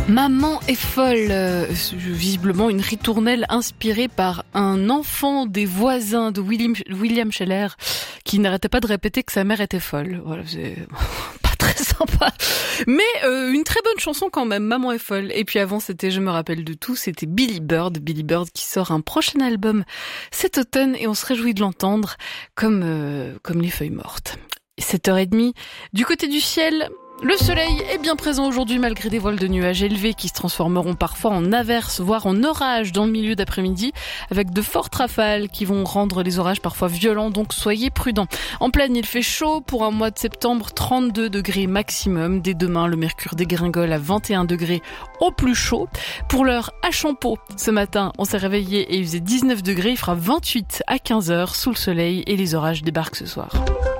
Maman est folle, visiblement une ritournelle inspirée par un enfant des voisins de William Scheller qui n'arrêtait pas de répéter que sa mère était folle. Voilà, c'est pas très sympa. Mais une très bonne chanson quand même, Maman est folle. Et puis avant c'était Je me rappelle de tout, c'était Billy Bird qui sort un prochain album cet automne et on se réjouit de l'entendre comme les feuilles mortes. 7h30, du côté du ciel, le soleil est bien présent aujourd'hui malgré des voiles de nuages élevés qui se transformeront parfois en averses, voire en orages dans le milieu d'après-midi, avec de fortes rafales qui vont rendre les orages parfois violents, donc soyez prudents. En pleine, il fait chaud pour un mois de septembre, 32 degrés maximum. Dès demain, le mercure dégringole à 21 degrés au plus chaud. Pour l'heure à Champeau, ce matin, on s'est réveillé et il faisait 19 degrés, il fera 28 à 15h sous le soleil et les orages débarquent ce soir.